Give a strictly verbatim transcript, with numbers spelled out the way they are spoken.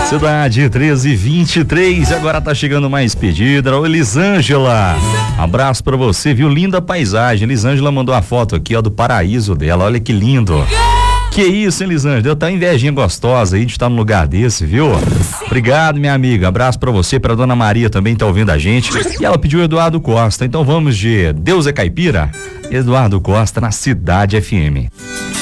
Cidade treze e vinte e três, agora tá chegando mais pedida. Ô Elisângela, abraço pra você, viu? Linda paisagem. Elisângela mandou a foto aqui, ó, do paraíso dela, olha que lindo. Que isso, hein, Elisângela? Deu até uma invejinha gostosa aí de estar num lugar desse, viu? Obrigado, minha amiga. Abraço pra você, pra dona Maria também tá ouvindo a gente. E ela pediu Eduardo Costa. Então vamos de Deus é Caipira? Eduardo Costa na Cidade F M.